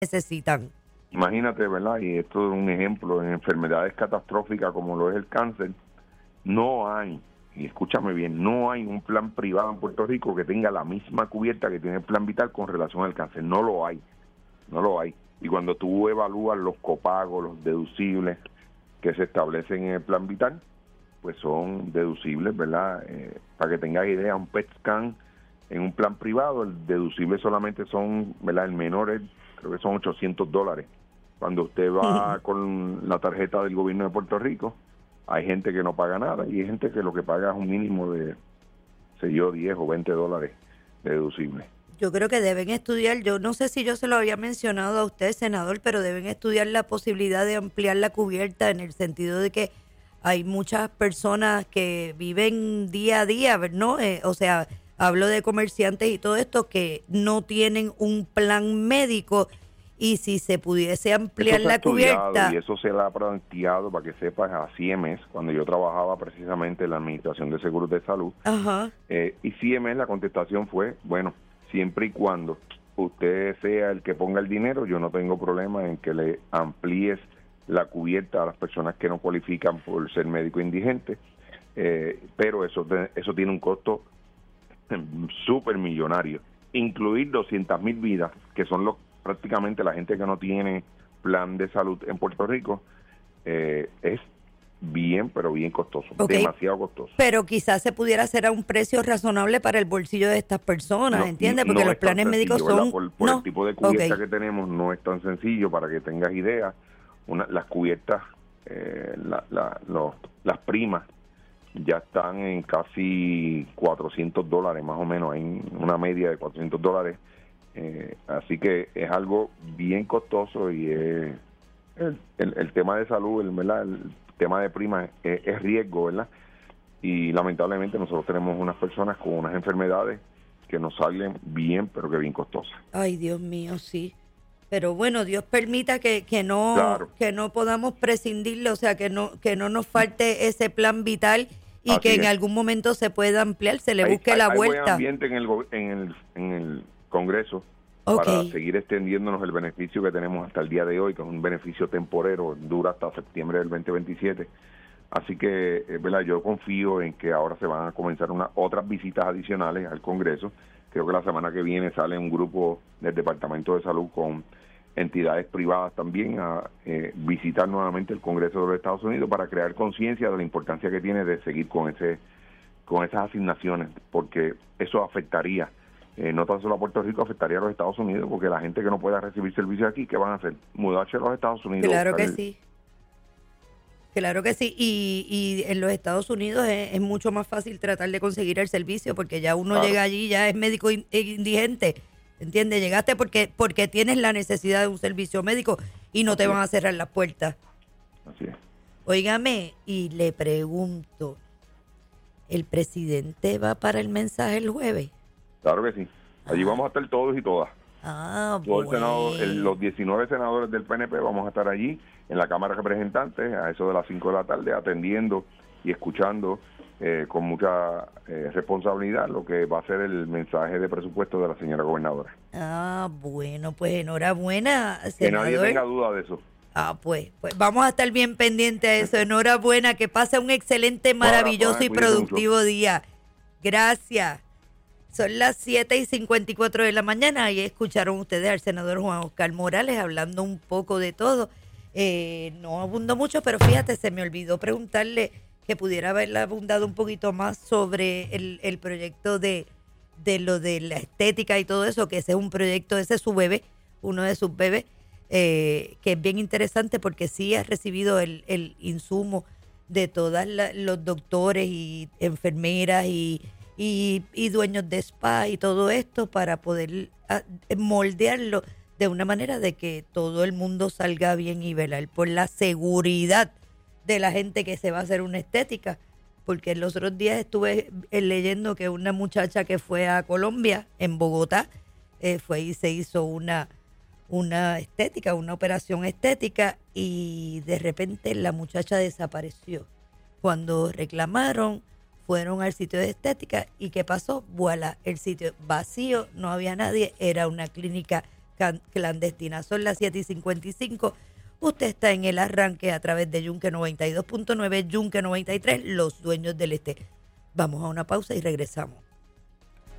necesitan. Imagínate, ¿verdad? Y esto es un ejemplo, en enfermedades catastróficas como lo es el cáncer, no hay, y escúchame bien, no hay un plan privado en Puerto Rico que tenga la misma cubierta que tiene el plan vital con relación al cáncer. No lo hay, no lo hay. Y cuando tú evalúas los copagos, los deducibles que se establecen en el plan vital, pues son deducibles, ¿verdad? Para que tengas idea, un PET scan en un plan privado, el deducible solamente son, ¿verdad? El menor es, creo que son $800. Cuando usted va con la tarjeta del gobierno de Puerto Rico, hay gente que no paga nada y hay gente que lo que paga es un mínimo de, sé yo, $10 o $20 de deducible. Yo creo que deben estudiar, yo no sé si yo se lo había mencionado a usted, senador, pero deben estudiar la posibilidad de ampliar la cubierta en el sentido de que hay muchas personas que viven día a día, ¿no? O sea, hablo de comerciantes y todo esto que no tienen un plan médico y si se pudiese ampliar Eso se ha la estudiado cubierta. y eso se le ha planteado, para que sepas, a CMS, cuando yo trabajaba precisamente en la Administración de Seguros de Salud. Ajá. Y CMS, la contestación fue, bueno, siempre y cuando usted sea el que ponga el dinero, yo no tengo problema en que le amplíes la cubierta a las personas que no cualifican por ser médico indigente, pero eso tiene un costo súper millonario. Incluir 200,000 vidas, que son prácticamente la gente que no tiene plan de salud en Puerto Rico, es bien, pero bien costoso, demasiado costoso. Pero quizás se pudiera hacer a un precio razonable para el bolsillo de estas personas, ¿entiendes? Porque los planes médicos son... Por el tipo de cubierta que tenemos, no es tan sencillo. Para que tengas idea, las cubiertas, las primas, ya están en casi $400, más o menos, en una media de $400. Así que es algo bien costoso y el tema de salud, ¿verdad? El tema de primas es riesgo, ¿verdad? Y lamentablemente nosotros tenemos unas personas con unas enfermedades que nos salen bien, pero que bien costosas. Ay, Dios mío, sí. Pero bueno, Dios permita que no Claro. que no podamos prescindirlo, o sea, que no nos falte ese plan vital y Así que en es. algún momento se pueda ampliar, se le busque la Hay buen vuelta. ambiente en el Congreso Ok. para seguir extendiéndonos el beneficio que tenemos hasta el día de hoy, que es un beneficio temporero, dura hasta septiembre del 2027. Así que, ¿verdad? Yo confío en que ahora se van a comenzar otras visitas adicionales al Congreso. Creo que la semana que viene sale un grupo del Departamento de Salud con entidades privadas también a visitar nuevamente el Congreso de los Estados Unidos para crear conciencia de la importancia que tiene de seguir con esas asignaciones, porque eso afectaría, no tan solo a Puerto Rico, afectaría a los Estados Unidos, porque la gente que no pueda recibir servicios aquí, ¿qué van a hacer? Mudarse a los Estados Unidos. Claro que sí. Claro que sí, y en los Estados Unidos es mucho más fácil tratar de conseguir el servicio porque ya uno Claro. llega allí, ya es médico indigente, ¿entiendes? Llegaste porque tienes la necesidad de un servicio médico y no te van a cerrar las puertas. Así es. Óigame, y le pregunto, ¿el presidente va para el mensaje el jueves? Claro que sí. Allí vamos a estar todos y todas. Todo el Senado, los 19 senadores del PNP vamos a estar allí en la Cámara de Representantes a eso de las 5 de la tarde, atendiendo y escuchando con mucha responsabilidad lo que va a ser el mensaje de presupuesto de la señora gobernadora. Bueno, pues enhorabuena, senador. Que nadie tenga duda de eso. Pues vamos a estar bien pendientes a eso. Enhorabuena, que pase un excelente, maravilloso y productivo día. Gracias. Son las 7:54 de la mañana y escucharon ustedes al senador Juan Oscar Morales hablando un poco de todo. No abundó mucho, pero fíjate, se me olvidó preguntarle que pudiera haberle abundado un poquito más sobre el proyecto de lo de la estética y todo eso, que ese es un proyecto, ese es su bebé, uno de sus bebés, que es bien interesante porque sí ha recibido el insumo de todos los doctores y enfermeras y dueños de spa y todo esto para poder moldearlo de una manera de que todo el mundo salga bien y velar por la seguridad de la gente que se va a hacer una estética. Porque los otros días estuve leyendo que una muchacha que fue a Colombia, en Bogotá, fue y se hizo una estética, una operación estética, y de repente la muchacha desapareció. Cuando reclamaron, fueron al sitio de estética y ¿qué pasó? Voilà, el sitio vacío, no había nadie, era una clínica clandestinas. Son las 7:55. Usted está en el arranque a través de Yunque 92.9, Yunque 93, los dueños del este. Vamos a una pausa y regresamos.